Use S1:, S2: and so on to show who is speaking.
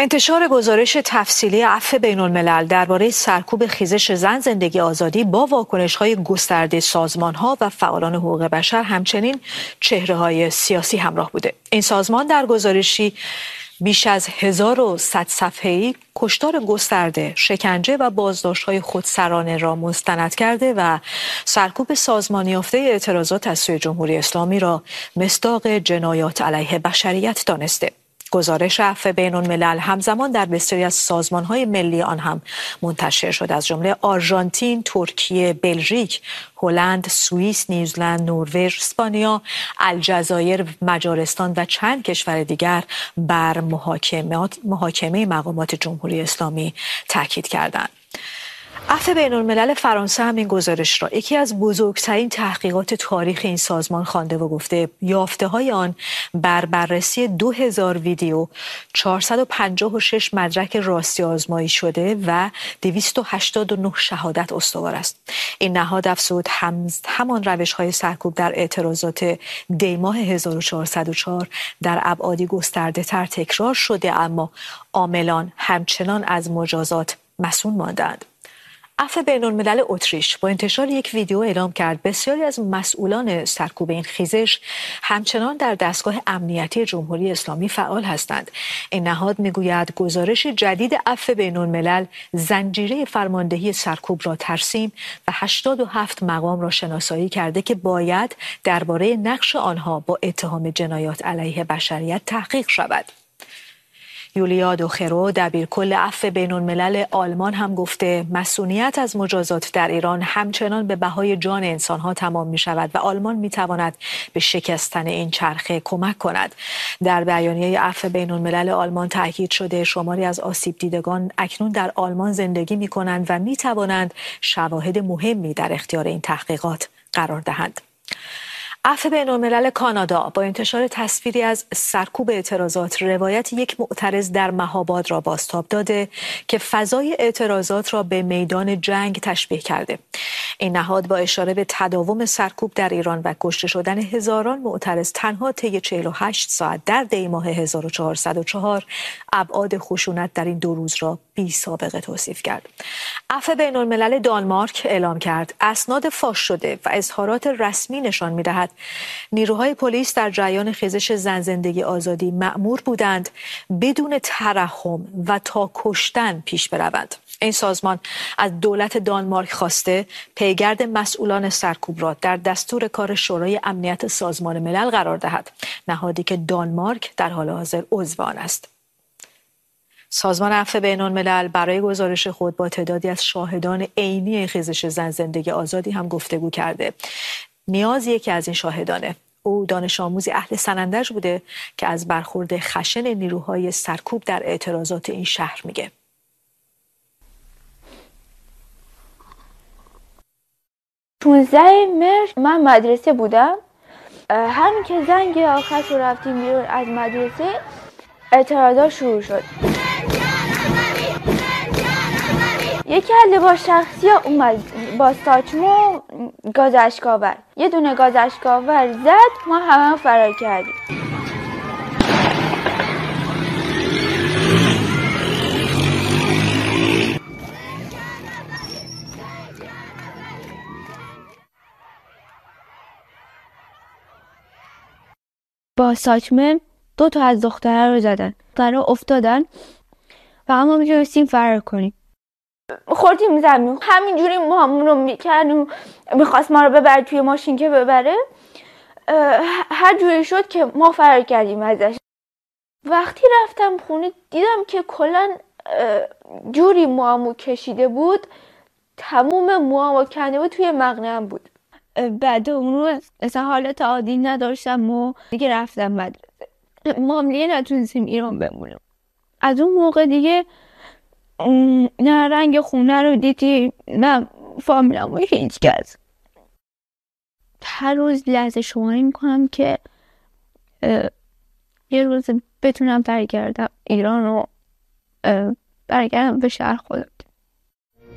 S1: انتشار گزارش تفصیلی عفو بین‌الملل درباره سرکوب خیزش زن زندگی آزادی با واکنش‌های گسترده سازمان‌ها و فعالان حقوق بشر همچنین چهره‌های سیاسی همراه بوده. این سازمان در گزارشی بیش از 1100 صفحه‌ای کشتار گسترده، شکنجه و بازداشت‌های خودسرانه را مستند کرده و سرکوب سازمانی یافته اعتراضات از سوی جمهوری اسلامی را مصداق جنایات علیه بشریت دانسته. گزارش عفو بین‌الملل همزمان در بسیاری از سازمان‌های ملی آن هم منتشر شد، از جمله آرژانتین، ترکیه، بلژیک، هلند، سوئیس، نیوزلند، نروژ، اسپانیا، الجزایر، مجارستان و چند کشور دیگر بر محاکمه مقامات جمهوری اسلامی تاکید کردند. عفو بین‌الملل فرانسه هم این گزارش را یکی از بزرگترین تحقیقات تاریخ این سازمان خوانده و گفته یافته‌های آن بر بررسی 2000 ویدیو، 456 مدرک راستی آزمایی شده و 289 شهادت استوار است. این نهاد افزود همان روش‌های سرکوب در اعتراضات دی‌ماه 1404 در ابعادی گسترده‌تر تکرار شده، اما عاملان همچنان از مجازات مصون ماندند. عفو بین‌الملل اتریش با انتشار یک ویدیو اعلام کرد بسیاری از مسئولان سرکوب این خیزش همچنان در دستگاه امنیتی جمهوری اسلامی فعال هستند. این نهاد میگوید گزارش جدید عفو بین‌الملل زنجیره فرماندهی سرکوب را ترسیم و 87 مقام را شناسایی کرده که باید درباره نقش آنها با اتهام جنایات علیه بشریت تحقیق شود. یولیا دوخرو دبیرکل عفو بین‌الملل آلمان هم گفته مصونیت از مجازات در ایران همچنان به بهای جان انسانها تمام می شود و آلمان می تواند به شکستن این چرخه کمک کند. در بیانیه عفو بین‌الملل آلمان تاکید شده شماری از آسیب دیدگان اکنون در آلمان زندگی می کنند و می توانند شواهد مهمی در اختیار این تحقیقات قرار دهند. عفو بین‌الملل کانادا با انتشار تصویری از سرکوب اعتراضات روایت یک معترض در مهاباد را بازتاب داده که فضای اعتراضات را به میدان جنگ تشبیه کرده. این نهاد با اشاره به تداوم سرکوب در ایران و کشته شدن هزاران معترض تنها طی 48 ساعت در دی‌ماه 1404 ابعاد خشونت در این 2 روز را بی سابقه توصیف کرد. عفو بین‌الملل دانمارک اعلام کرد اسناد فاش شده و اظهارات رسمی نشان می‌دهد نیروهای پلیس در جریان خیزش زن زندگی آزادی مأمور بودند بدون ترحم و تا کشتن پیش بروند. این سازمان از دولت دانمارک خواسته پیگرد مسئولان سرکوب را در دستور کار شورای امنیت سازمان ملل قرار دهد، نهادی که دانمارک در حال حاضر عضو آن است. سازمان عفو بین‌الملل برای گزارش خود با تعدادی از شاهدان عینی خیزش زن زندگی آزادی هم گفتگو کرده. نیاز یکی از این شاهدانه. او دانش آموزی اهل سنندج بوده که از برخورد خشن نیروهای سرکوب در اعتراضات این شهر میگه.
S2: 16 مهر من مدرسه بودم. همین که زنگ آخر رو رفتیم بیرون از مدرسه اعتراضات شروع شد. یکی از لباس شخصی ها اومد با ساچمه گاز اشک‌آور، یه دونه گاز اشک‌آور زد، ما همه فرار کردیم. با ساچمه 2 تا از دخترها رو زدن، دخترها افتادن و ما میتونستیم فرار کنیم. خوردیم زمین، همینجوری ما همون رو میکردیم، میخواست ما رو ببره توی ماشین که ببره، هر جوری شد که ما فرار کردیم ازش. وقتی رفتم خونه دیدم که کلا جوری موامو کشیده بود، تموم موامو کنده بود، توی مغنم بود. بعد اون روز اصلا حالت عادی نداشتم و دیگه رفتم مدرسه. ما هم دیگه نتونستیم ایران بمونیم. از اون موقع دیگه نه رنگ خونه رو دیدی نه فامیلمو هیچ کس. هر روز لحظه شماری میکنم که یه روز بتونم برگردم ایران و برگردم به شهر خودم.